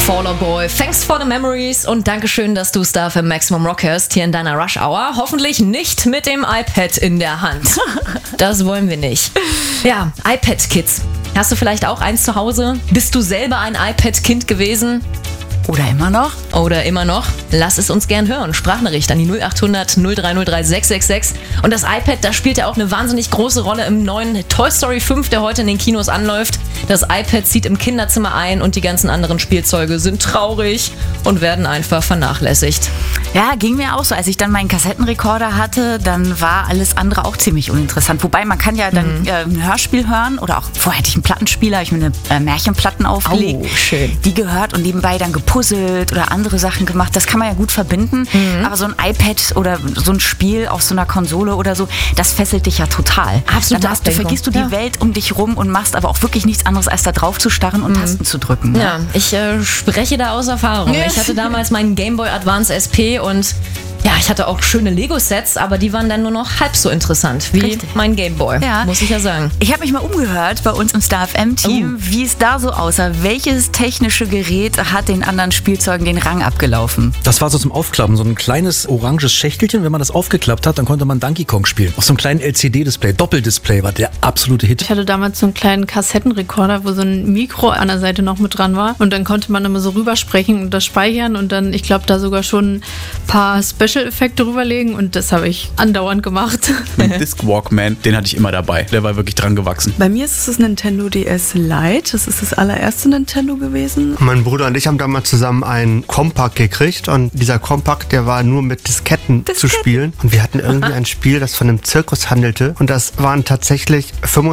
Fall Out Boy, thanks for the memories und Dankeschön, dass du Star für Maximum Rock hörst hier in deiner Rush Hour. Hoffentlich nicht mit dem iPad in der Hand. Das wollen wir nicht. Ja, iPad-Kids. Hast du vielleicht auch eins zu Hause? Bist du selber ein iPad-Kind gewesen? Oder immer noch? Oder immer noch? Lass es uns gern hören. Sprachnachricht an die 0800 0303 666. Und das iPad, das spielt ja auch eine wahnsinnig große Rolle im neuen Toy Story 5, der heute in den Kinos anläuft. Das iPad zieht im Kinderzimmer ein und die ganzen anderen Spielzeuge sind traurig und werden einfach vernachlässigt. Ja, ging mir auch so. Als ich dann meinen Kassettenrekorder hatte, dann war alles andere auch ziemlich uninteressant. Wobei, man kann ja dann ein Hörspiel hören oder auch, vorher hatte ich einen Plattenspieler, ich mir eine Märchenplatten aufgelegt. Oh, schön. Die gehört und nebenbei dann gepuzzelt oder andere Sachen gemacht. Das kann man ja gut verbinden. Aber so ein iPad oder so ein Spiel auf so einer Konsole oder so, das fesselt dich ja total. Absolut. Dann vergisst du die Welt um dich rum und machst aber auch wirklich nichts anderes, als da drauf zu starren und Tasten zu drücken. Ne? Ja, ich spreche da aus Erfahrung. Yes. Ich hatte damals meinen Game Boy Advance SP und ja, ich hatte auch schöne Lego-Sets, aber die waren dann nur noch halb so interessant wie mein Game Boy, muss ich ja sagen. Ich habe mich mal umgehört bei uns im Star FM-Team, wie es da so aussah. Welches technische Gerät hat den anderen Spielzeugen den Rang abgelaufen? Das war so zum Aufklappen, so ein kleines oranges Schächtelchen. Wenn man das aufgeklappt hat, dann konnte man Donkey Kong spielen. Auf so einem kleinen LCD-Display, Doppeldisplay war der absolute Hit. Ich hatte damals so einen kleinen Kassettenrekorder, wo so ein Mikro an der Seite noch mit dran war. Und dann konnte man immer so rübersprechen und das speichern und dann, ich glaube, da sogar schon ein paar Special-Effekte rüberlegen und das habe ich andauernd gemacht. Ein Disc Walkman, den hatte ich immer dabei. Der war wirklich dran gewachsen. Bei mir ist es das Nintendo DS Lite. Das ist das allererste Nintendo gewesen. Mein Bruder und ich haben damals zusammen einen Compact gekriegt und dieser Compact, der war nur mit Disketten zu spielen. Und wir hatten irgendwie ein Spiel, das von einem Zirkus handelte und das waren tatsächlich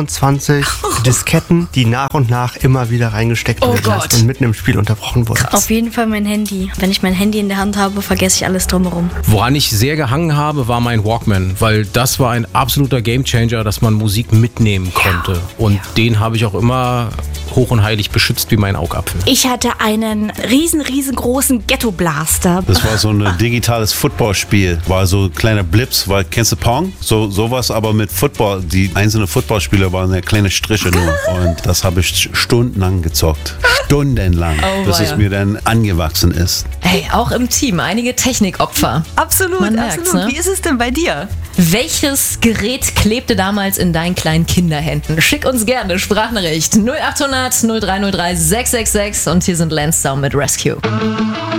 25 Disketten, die nach und nach immer wieder reingesteckt wurden und mitten im Spiel unterbrochen wurden. Auf jeden Fall mein Handy. Wenn ich mein Handy in der Hand habe, vergesse ich alles drumherum. Woran ich sehr gehangen habe, war mein Walkman, weil das war ein absoluter Gamechanger, dass man Musik mitnehmen konnte. Und den habe ich auch immer hoch und heilig beschützt wie mein Augapfel. Ich hatte einen riesengroßen Ghetto-Blaster. Das war so ein digitales Footballspiel. War so kleine Blips, kennst du Pong? Sowas, aber mit Football. Die einzelnen Footballspieler waren eine kleine Striche nur. Und das habe ich stundenlang gezockt. Stundenlang, bis es mir dann angewachsen ist. Hey, auch im Team einige Technikopfer. Absolut, Man merkt's, ne? Wie ist es denn bei dir? Welches Gerät klebte damals in deinen kleinen Kinderhänden? Schick uns gerne eine Sprachnachricht 0800 0303 666 und hier sind Lansdowne mit Rescue.